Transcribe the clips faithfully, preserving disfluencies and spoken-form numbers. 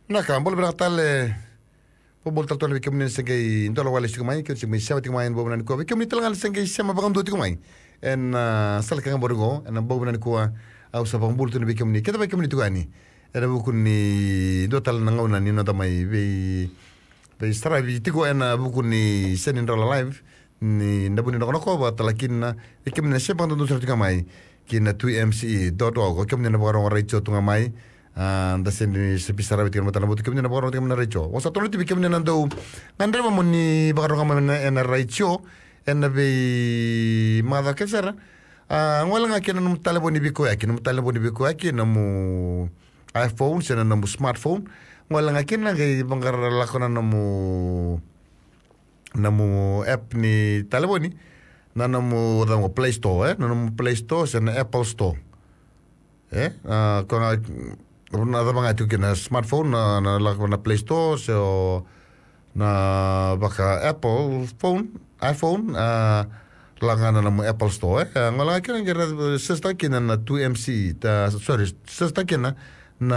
Naka, bol berakatal po bol tal tole bikem ni sengay ndolo wala shi kumai ke mi shabati kumai bo nan ko bikem ni talangal sengay shama bagam doti kumai en sal kan borgo en bo nan ko au sa bang bul tu bikem ni keta bikem ni tuani era bu kun ni do tal nangaw na ni no tamai be be stra bi tigo en bu kun ni senin rola live ni ndabu ni no ko ba talakin na bikem ni shaba ndo do kumai kina two m c dot org bikem ni na bagaro raicho tunga mai and the same is pisara bitir mata nabuti kemna bagaro kemna recho wasa tolo tibi kemna nando ngandre mamuni bagaro kemna en recho en be mada kesera ngwala ngakena num talaboni biko yake num talaboni biko yake namu iPhone sena namu smartphone ngwala ngakena ngai bangar lakona namu namu app ni talaboni na namu namu Play Store eh namu Play Store sena Apple Store eh kona nada bang itu kena smartphone na na na Play Store so na baka Apple phone iPhone uh, langana na Apple Store eh ngala kena kira sesta kena na two M C ta sorry sesta kena na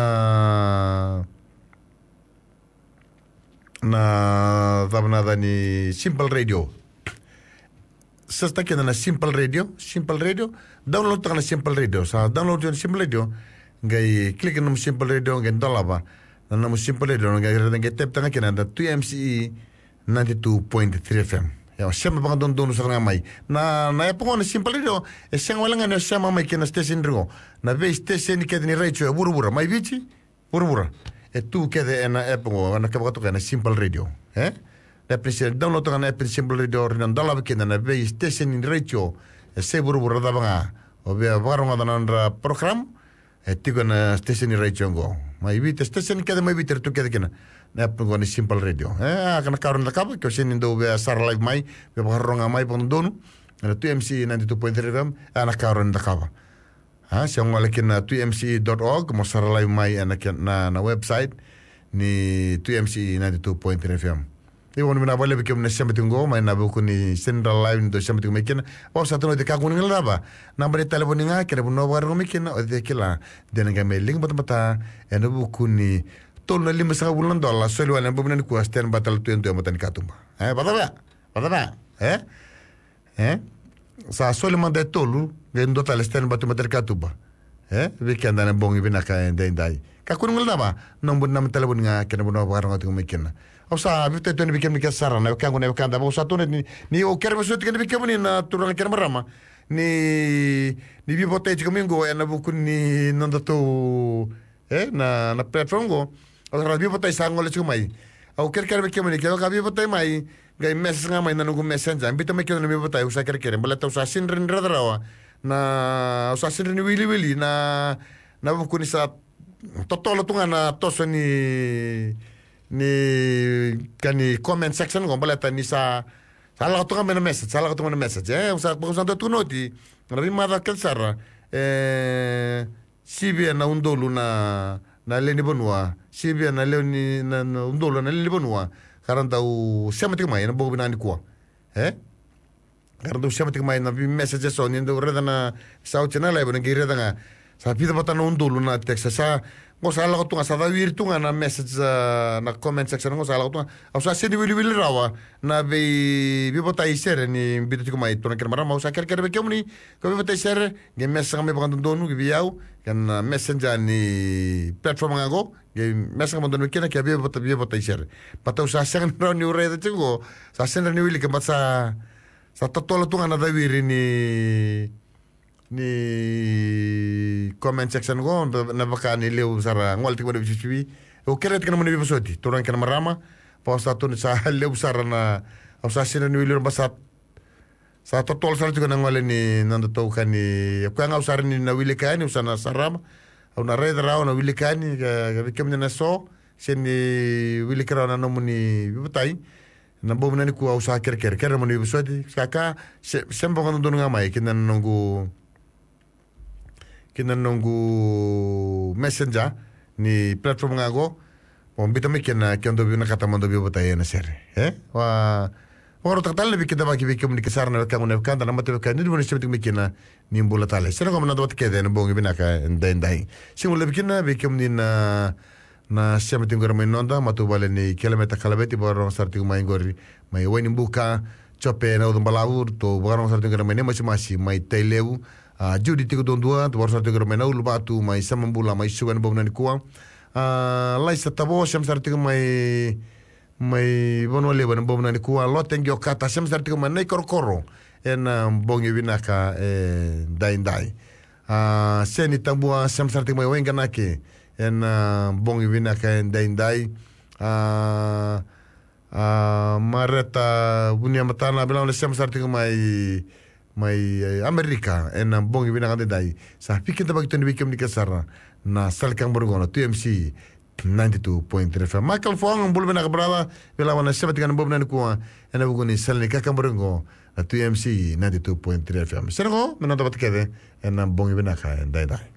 na dabna dani Simple Radio sesta kena na Simple Radio Simple Radio download ta na Simple Radio sa download yung Simple Radio ngai klik na Simple Radio ngai dolaba na na Simple Radio ngai ngai tap tanga kena da two M C ninety-two point three F M ya sema bang don don sa ngamai na na epo na Simple Radio e seng wala nga na sema mai kena station ringo na ve station ke ni radio burubura mai bichi burubura e tu ke de na epo na ka bato na Simple Radio eh la presione download na app Simple Radio ringo dolaba kena na ve station ni radio e se burubura da banga o be baro nga na program etigo na station ni radio ngo mai bit station kada mai bit tu kada kena na pengo ni Simple Radio eh kana karon da kaba ko sin ndo be sar live mai be baronga mai pon donu na two M C ninety-two point three F M ana karon da kaba ha se ngole kena two M C dot org mo sar live mai ana na na website ni two M C ninety-two point three F M ni wonu na bale bikem na shamati ngo mai na bu ni central live ndo shamati mekena o sa tono de ka kunu ngala number de telefon nga kere bu no war mekena o de kila de nga me link bata bata en bu kuni tono lima sa bulan dola solo wala bu nan ku asten batal tu ento matan katumba eh bata ba bata ba eh eh sa solo manda tolu gendo tal asten batu matan katumba eh be kanda na bongi binaka ndai ndai ka kunu ngala ba nombo nam telefon nga kere bu no war ngatu mekena o sa bite tu ni bikem ni kasara na kango na kanda o sa tu ni ni o kerbe so tu ni bikem ni na turang kerbe rama ni ni bi bote ti komingo na bu kun ni nanda to eh na na platform go o ra bi bote sa ngole chu mai o ker kerbe bikem ni ke ka bi bote mai gai mes nga mai na no messenger bite me ke no bi bote o sa ker ker bala to sa sin rin radrawa na o sa sin rin wili wili na na bu kun sa totolo tunga na to so ni ni kani comment section ko balata ni sa sala ko ngam na message sala ko ngam na message eh usa ko sa tu noti rabi mada kelsara eh sibia na undolu na na leni bonwa sibia na leni na undolu na leni bonwa karanta u sematik mai na bogo binani ko eh karanta u sematik mai na message so ni ndo reda na sa channel live na gireda nga sa pida bata na undolu na text sa ngo sala ko tunga sa da wirtunga na message uh, na comment section ngo sala ko tunga au sa se ni wili wili rawa na be bi bota isere ni bitu ko mai tona kermara mau sa ker ker be kemuni ko bi bota isere ge message me bakando donu ge biau kan uh, messenger ni platform ngago ge message mo donu kena ke bi bota bi bota isere pata sa sen ro ni ure de tingo sa sen ni wili ke sa sa totolo tunga na da wiri ni ni comment section go na baka ni leu sara ngol tikwa de chibi o keret kana mo ni bisoti turan kana marama pa sa to sa leu sara na o sa sina ni leu basat sa totol sara tikwa ngol ni nando to kani ko nga usar ni na wili kani usana sarama o na red ra na wili kani ga bikem na so sen ni wili kra na no ni bitai na bo na ni ku usa ker ker ker mo ni bisoti saka sembo kono donu nga mai kinan nongu kina nongu messenger ni platform ngago on bitame kena kendo bi na kata mondo bi botay na sere eh wa oro tatal bi kita ba ki bi komunikasar na ka ngone kan na mate ka ni bo ni semetik mikina ni mbola tale sere ko na dot ke den bo ngi binaka ndai ndai singul bi kina bi kom ni na na siama tingora mai nonda matu bale ni kilometer kalabeti borong sarti mai gori mai wani buka chope na udum balawur to borong sarti tingora mai masi masi mai taileu a judi tiku dondua to borong sarti tingora mai na ulu batu mai samambula mai sugan bomna ni kuang a laisa tabo siam sarti mai mai bono leba na bomna ni kuang loteng yo kata siam sarti mai nei korkoro en bongi winaka e dai dai a seni tambua siam sarti mai wenga nake en uh, bongi wina ka en dai dai uh, uh, mareta bunia matana bilang lesem sarti mai mai uh, Amerika en uh, bongi wina ka dai sa pikin tabak tu ni bikem ni kasara na salkang borgono T M C ninety-two point three F M Michael Fong bulu bina ka brada bila wana sebat kan bobna ni kuwa en bugoni salni ka kan borgo T M C ninety-two point three F M sergo menonton bat kede en uh, bongi wina ka en dai dai